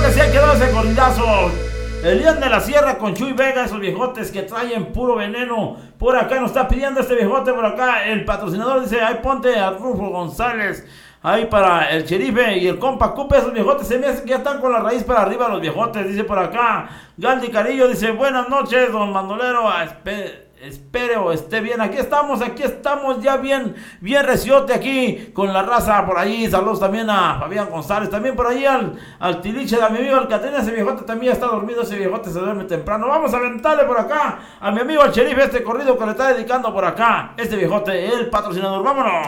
que sí, ha quedado ese corridazo. El León de la Sierra con Chuy Vega, esos viejotes que traen puro veneno. Por acá nos está pidiendo este viejote, por acá. El patrocinador dice, ahí ponte a Rufo González. Ahí para el Cherife y el compa Cupe, esos viejotes se me hace que ya están con la raíz para arriba los viejotes. Dice por acá, Galdi Carillo dice, buenas noches, don Mandolero. Espere o esté bien, aquí estamos ya bien reciote aquí con la raza por ahí. Saludos también a Fabián González, también por ahí al Tiliche, a mi amigo el Catrina. Ese viejote también está dormido, ese viejote se duerme temprano. Vamos a aventarle por acá a mi amigo el Sheriff este corrido que le está dedicando por acá este viejote, el patrocinador. Vámonos.